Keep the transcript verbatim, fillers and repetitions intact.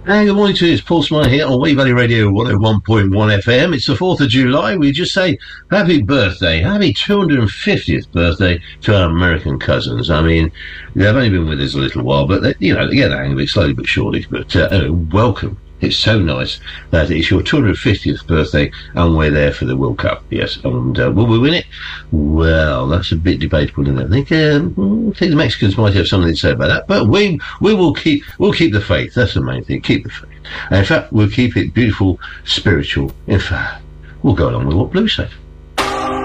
And good morning to you, it's Paul Smythe here on Wee Valley Radio one oh one point one F M. It's the fourth of July. We just say happy birthday, happy two hundred fiftieth birthday to our American cousins. I mean, they've only been with us a little while, but, they, you know, they get the hang of it slowly but surely. But uh, anyway, welcome. It's so nice that it's your two hundred fiftieth birthday and we're there for the World Cup. Yes, and uh, will we win it? Well, that's a bit debatable, isn't it? I think, um, I think the Mexicans might have something to say about that, but we we will keep we'll keep the faith. That's the main thing. Keep the faith. And in fact, we'll keep it beautiful, spiritual. In fact, we'll go along with what Blue said.